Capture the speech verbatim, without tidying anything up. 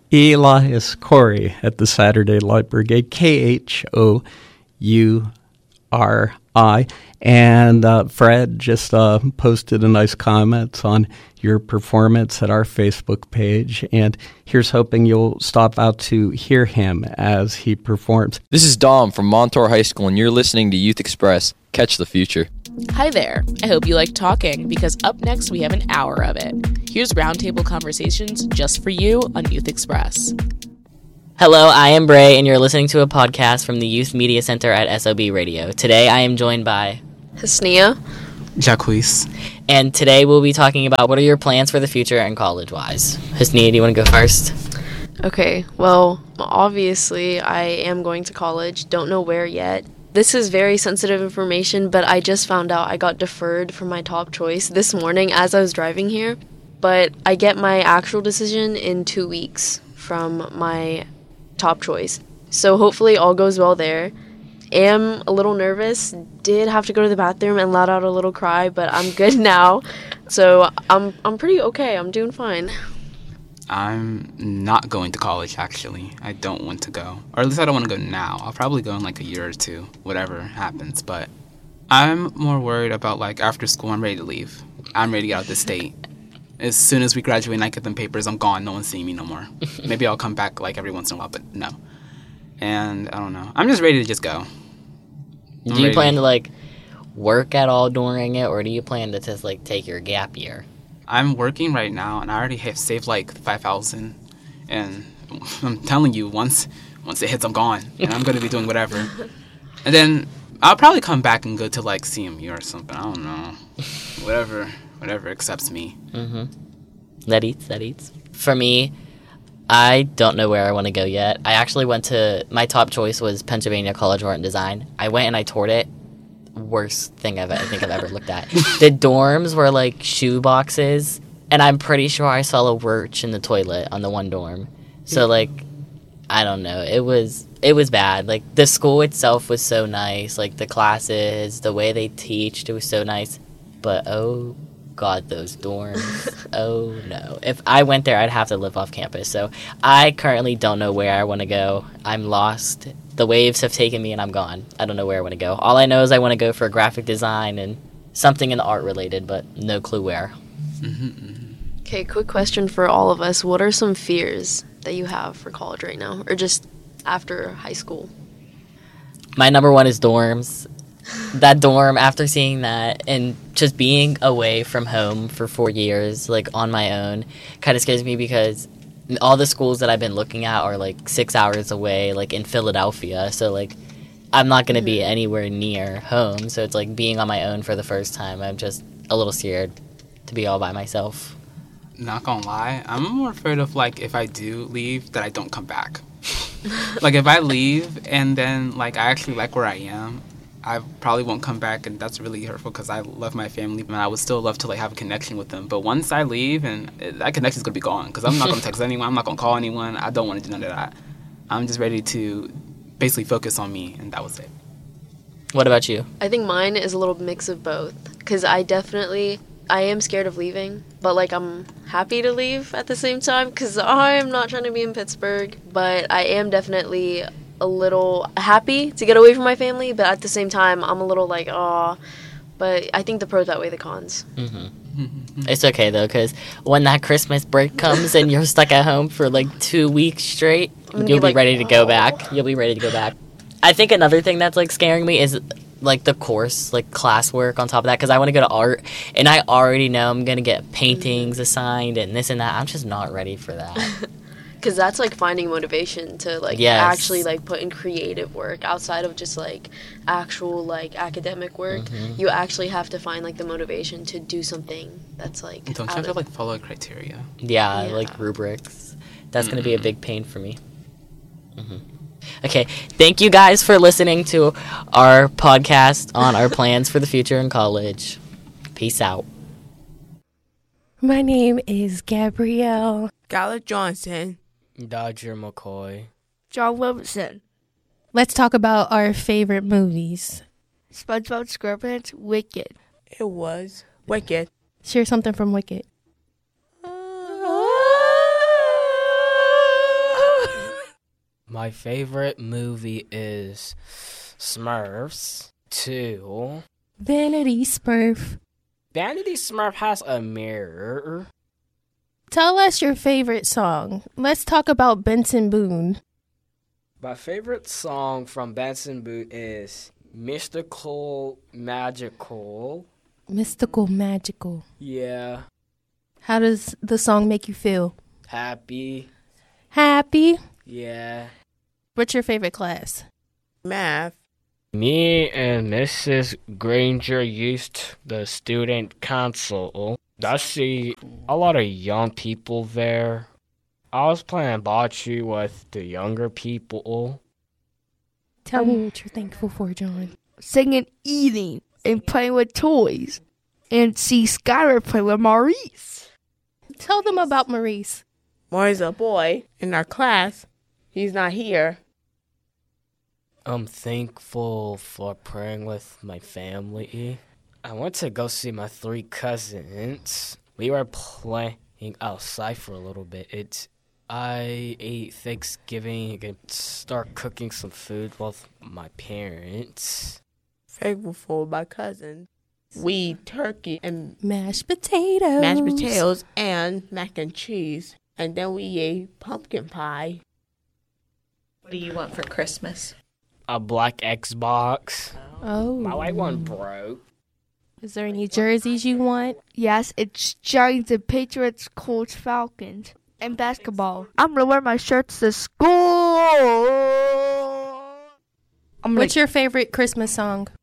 Elias Corey at the Saturday Light Brigade, K H O U R I. And uh, Fred just uh, posted a nice comment on your performance at our Facebook page, and here's hoping you'll stop out to hear him as he performs. This is Dom from Montour High School, and you're listening to Youth Express. Catch the future. Hi there. I hope you like talking, because up next we have an hour of it. Here's Roundtable Conversations just for you on Youth Express. Hello, I am Bray, and you're listening to a podcast from the Youth Media Center at S O B Radio. Today I am joined by Hasnia, Jacquees, and today we'll be talking about what are your plans for the future and college-wise. Hasnia, do you want to go first? Okay, well, obviously I am going to college. Don't know where yet. This is very sensitive information, but I just found out I got deferred from my top choice this morning as I was driving here. But I get my actual decision in two weeks from my top choice. So hopefully all goes well there. Am a little nervous. Did have to go to the bathroom and let out a little cry, but I'm good now. So I'm I'm pretty okay. I'm doing fine. I'm not going to college, actually. I don't want to go. Or at least I don't want to go now. I'll probably go in like a year or two, whatever happens. But I'm more worried about, like, after school, I'm ready to leave. I'm ready to get out of this state. As soon as we graduate and I get them papers, I'm gone. No one's seeing me no more. Maybe I'll come back, like, every once in a while, but no. And I don't know. I'm just ready to just go. I'm do you plan to, to, like, work at all during it, or do you plan to just, like, take your gap year? I'm working right now, and I already have saved like five thousand. And I'm telling you, once once it hits, I'm gone, and I'm gonna be doing whatever. And then I'll probably come back and go to like C M U or something. I don't know, whatever, whatever accepts me. Mm-hmm. That eats, that eats. For me, I don't know where I want to go yet. I actually went to my top choice was Pennsylvania College of Art and Design. I went and I toured it. Worst thing I've, I think I've ever looked at. The dorms were like shoe boxes, and I'm pretty sure I saw a roach in the toilet on the one dorm. So like, I don't know. It was it was bad. Like the school itself was so nice. Like the classes, the way they teach, it was so nice. But oh god, those dorms. Oh no. If I went there, I'd have to live off campus. So I currently don't know where I want to go. I'm lost. The waves have taken me and I'm gone. I don't know where I want to go. All I know is I want to go for graphic design and something in the art related, but no clue where. Mm-hmm. Okay, quick question for all of us. What are some fears that you have for college right now, or just after high school? My number one is dorms. That dorm, after seeing that and just being away from home for four years, like on my own, kind of scares me because all the schools that I've been looking at are like six hours away, like in Philadelphia. So like I'm not going to be anywhere near home. So it's like being on my own for the first time. I'm just a little scared to be all by myself. Not gonna lie, I'm more afraid of like if I do leave that I don't come back. Like if I leave and then like I actually like where I am, I probably won't come back, and that's really hurtful because I love my family and I would still love to like have a connection with them. But once I leave, and it, that connection's gonna be gone because I'm not gonna text anyone, I'm not gonna call anyone. I don't want to do none of that. I'm just ready to basically focus on me, and that was it. What about you? I think mine is a little mix of both because I definitely I am scared of leaving, but like I'm happy to leave at the same time because I'm not trying to be in Pittsburgh. But I am definitely a little happy to get away from my family, but at the same time I'm a little like, oh, but I think the pros outweigh the cons. Mm-hmm. It's okay though, because when that Christmas break comes and you're stuck at home for like two weeks straight, you'll be, be like, ready to go oh. back. You'll be ready to go back. I think another thing that's like scaring me is like the course, like classwork on top of that, because I want to go to art and I already know I'm going to get paintings assigned and this and that. I'm just not ready for that. Because that's like finding motivation to like yes. actually like put in creative work outside of just like actual like academic work. Mm-hmm. You actually have to find like the motivation to do something that's like don't you have to like follow criteria? Yeah, yeah. Like rubrics. That's mm-hmm. going to be a big pain for me. Mm-hmm. Okay, thank you guys for listening to our podcast on our plans for the future in college. Peace out. My name is Gabrielle Skylar Johnson, Dodger McCoy, John Wilson. Let's talk about our favorite movies. SpongeBob SquarePants, Wicked. It was Wicked. Share something from Wicked. My favorite movie is Smurfs two. Vanity Smurf. Vanity Smurf has a mirror. Tell us your favorite song. Let's talk about Benson Boone. My favorite song from Benson Boone is Mystical Magical. Mystical Magical. Yeah. How does the song make you feel? Happy. Happy? Yeah. What's your favorite class? Math. Me and Missus Granger used the student council. I see a lot of young people there. I was playing bocce with the younger people. Tell me what you're thankful for, John. Singing, eating, and playing with toys. And see Skylar play with Maurice. Tell them about Maurice. Maury's a boy in our class. He's not here. I'm thankful for praying with my family. I went to go see my three cousins. We were playing outside for a little bit. It's I ate Thanksgiving and start cooking some food with my parents. Thankful for my cousin. We eat turkey and mashed potatoes. Mashed potatoes and mac and cheese. And then we ate pumpkin pie. What do you want for Christmas? A black Xbox. Oh. My white one broke. Is there any jerseys you want? Yes, it's Giants and Patriots, Colts, Falcons, and basketball. I'm going to wear my shirts to school. I'm What's like, your favorite Christmas song?